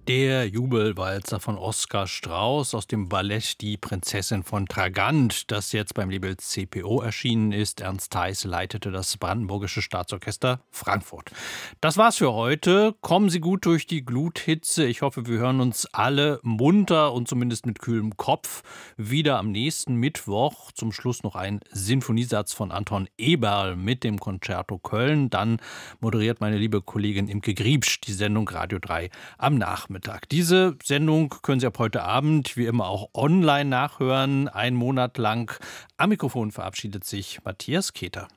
Der Jubelwalzer von Oskar Strauß aus dem Ballett Die Prinzessin von Tragant, das jetzt beim Label CPO erschienen ist. Ernst Theis leitete das Brandenburgische Staatsorchester Frankfurt. Das war's für heute. Kommen Sie gut durch die Gluthitze. Ich hoffe, wir hören uns alle munter und zumindest mit kühlem Kopf wieder am nächsten Mittwoch. Zum Schluss noch ein Sinfoniesatz von Anton Eberl mit dem Concerto Köln. Dann moderiert meine liebe Kollegin Imke Griebsch die Sendung Radio 3 am Nachmittag. Diese Sendung können Sie ab heute Abend wie immer auch online nachhören, einen Monat lang. Am Mikrofon verabschiedet sich Matthias Keter.